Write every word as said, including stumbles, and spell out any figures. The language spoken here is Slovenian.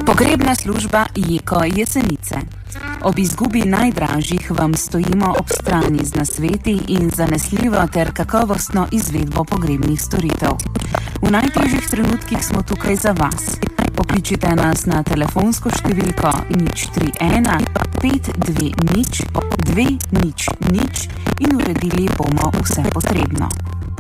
Pogrebna služba Jeko Jesenice. Ob izgubi najdražjih vam stojimo ob strani z nasveti in zanesljivo ter kakovostno izvedbo pogrebnih storitev. V najtežjih trenutkih smo tukaj za vas. Pokličite nas na telefonsko številko nič tri ena pet dve nič dve nič nič in uredili bomo vse potrebno.